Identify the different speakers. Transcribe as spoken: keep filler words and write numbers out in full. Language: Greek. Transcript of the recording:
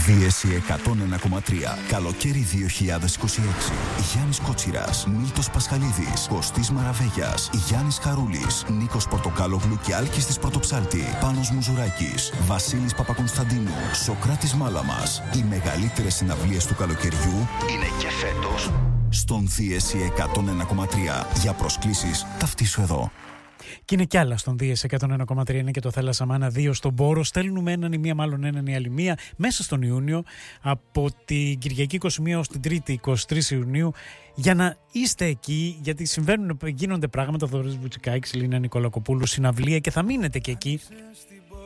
Speaker 1: Δίεση εκατόν ένα κόμμα τρία. Καλοκαίρι δύο χιλιάδες είκοσι έξι. Γιάννης Κότσιρας, Μίλτος Πασχαλίδης, Κωστής Μαραβέγιας, Γιάννης Χαρούλης, Νίκος Πορτοκάλογλου και Άλκης της Πρωτοψάλτη, Πάνος Μουζουράκης, Βασίλης Παπακονσταντίνου, Σοκράτης Μάλαμας. Οι μεγαλύτερες συναυλίες του καλοκαιριού είναι και φέτος στον Δίεση εκατόν ένα κόμμα τρία. Για προσκλήσεις ταυτίσου εδώ.
Speaker 2: Και είναι κι άλλα στον Δίεση εκατόν ένα κόμμα τρία, είναι και το Θέλασα Μάνα δύο στον Πόρο. Στέλνουμε έναν ή μία, μάλλον έναν ή άλλη μία, μέσα στον Ιούνιο, από την Κυριακή είκοσι μία ως την Τρίτη είκοσι τρεις Ιουνίου, για να είστε εκεί, γιατί συμβαίνουν, γίνονται πράγματα. Θοδωρής Βουτσικάκης, Λίνα Νικολακοπούλου, συναυλία, και θα μείνετε και εκεί.